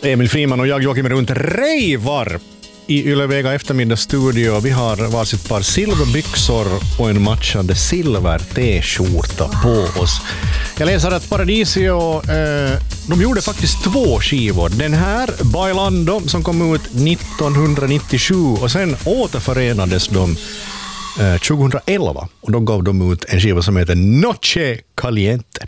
Emil Friman och jag, Joakim, runt rejvar i Ylevega eftermiddagsstudio. Vi har varsitt par silverbyxor och en matchande silver t-skjorta på oss. Jag läser att Paradisio, de gjorde faktiskt 2 skivor. Den här, Bailando, som kom ut 1997 och sen återförenades de 2011 och då gav de ut en skiva som heter Noche Caliente.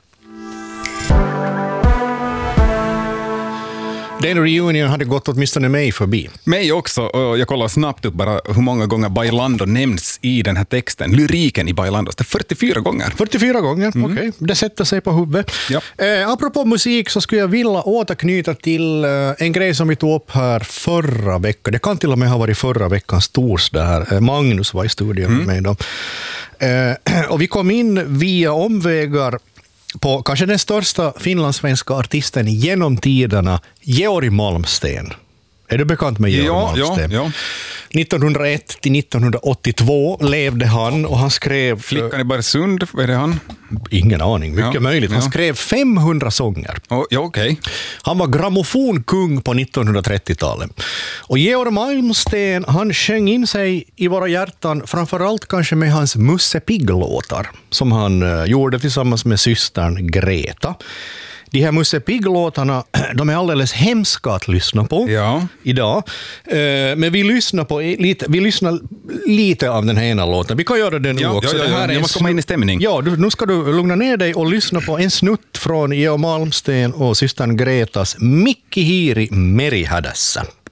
Den reunion hade gått åtminstone mig förbi. Mig också, och jag kollar snabbt upp bara hur många gånger Bailando nämns i den här texten. Lyriken i Bailando, det är 44 gånger. 44 gånger, okej. Det sätter sig på huvudet. Ja. Apropå musik så skulle jag vilja återknyta till en grej som vi tog upp här förra veckan. Det kan till och med ha varit förra veckans torsdag här. Magnus var i studion med mig då. Och vi kom in via omvägar på kanske den största finlandssvenska artisten genom tiderna, Georg Malmsten. Är du bekant med Georg Malmsten? Ja. 1901 till 1982 levde han och han skrev... Flickan i Barsund, vad är det han? Ingen aning, mycket möjligt. Han skrev 500 sånger. Ja, okej. Han var grammofonkung på 1930-talet. Och Georg Malmsten, han sjöng in sig i våra hjärtan, framförallt kanske med hans Musse Pigg-låtar som han gjorde tillsammans med systern Greta. De här Musse Pigg-låtarna, de är alldeles hemska att lyssna på idag. Men vi lyssnar lite av den här ena låten. Vi kan göra det nu också. Det här jag måste komma in i stämning. Ja, nu ska du lugna ner dig och lyssna på en snutt från Georg Malmsten och systern Gretas Mikki Hiiri Merihädässä.